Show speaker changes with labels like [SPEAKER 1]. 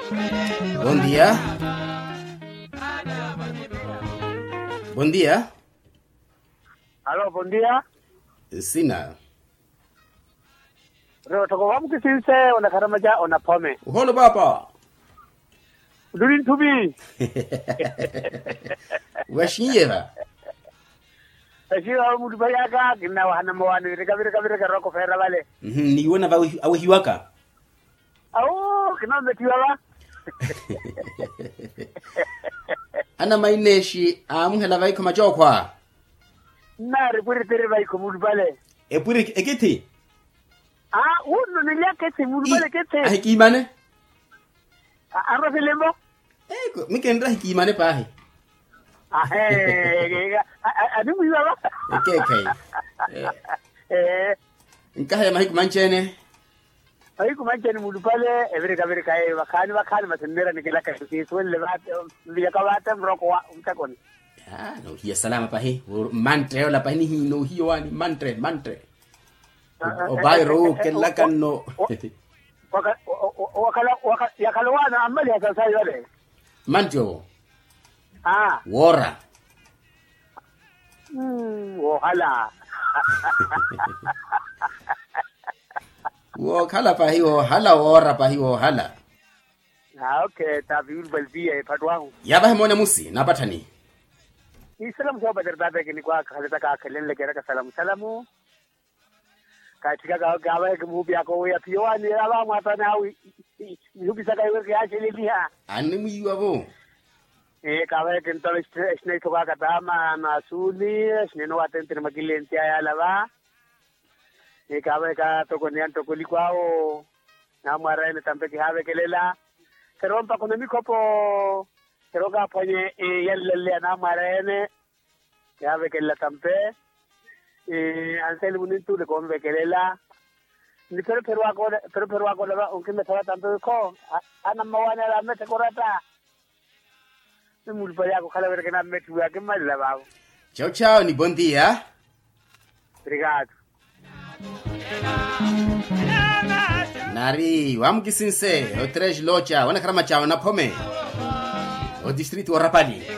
[SPEAKER 1] Bom dia. Bom dia.
[SPEAKER 2] Aló, buen día.
[SPEAKER 1] Sina.
[SPEAKER 2] Pero toko wamu kisinse ona karamaja ona pome.
[SPEAKER 1] Hono baba.
[SPEAKER 2] Durin tubi.
[SPEAKER 1] Washiera.
[SPEAKER 2] Ashi wa mudu bayaka kinna wa hana mawani rika roko fera vale.
[SPEAKER 1] Ni wona ba awihiwaka.
[SPEAKER 2] Au kinna metiwa ba.
[SPEAKER 1] Ana maineshi amuhela vai koma jokwa.
[SPEAKER 2] Na ripuri tere vai ko mudu bale.
[SPEAKER 1] Epuri ekiti.
[SPEAKER 2] Uno nilia kete mudu bale kete.
[SPEAKER 1] Ahikimane?
[SPEAKER 2] Arro filembo?
[SPEAKER 1] Mikendra hikimane pahe.
[SPEAKER 2] Adu muiwa ba.
[SPEAKER 1] Okay. Nkaya mahik manchene.
[SPEAKER 2] Ay kumanchene mudu bale everika wakani matendera nikela kasi swele bate vya kawata mroko wa mtakoni.
[SPEAKER 1] No hiya salama pahe. Mantre la pahe ni no hiyo wani mantre. Obayro kelakano. Wakalawana amali ya sasa yale. Manjo.
[SPEAKER 2] Wora.
[SPEAKER 1] Wora.
[SPEAKER 2] Ohala.
[SPEAKER 1] Wokhala pahi ohala wora pahi ohala.
[SPEAKER 2] Okay, tabiul balbia padwangu.
[SPEAKER 1] Yaba mona musi napatani.
[SPEAKER 2] Isalamu kwa badar kini kwa khaleta ka khalen leke raka salamu. Katika gawa ke mubi ako ya piwani aba mata na wi. Mubi saka iwe ke achele liha.
[SPEAKER 1] Anni muiwa bo.
[SPEAKER 2] Kawa ke ntole snei toka katama na suli, sneno atente magilenti ya lava. Kawa ka to konian to kulikwao. Na mara ne tampe ki have kelela. Kerompa kuna mikopo keroga ponye yelle na mara ne. Have kella tampe. Ansel bunintu de con bekelela ni pero ako laba unke me thora tanto ko ana mawana la me korata ni mulpa ya ko khala ver que na me tuya que mal laba.
[SPEAKER 1] Ciao ni bom dia.
[SPEAKER 2] Obrigado.
[SPEAKER 1] Nari wamkisinse o tres locha wana karama chao na pome o distrito Rapadi.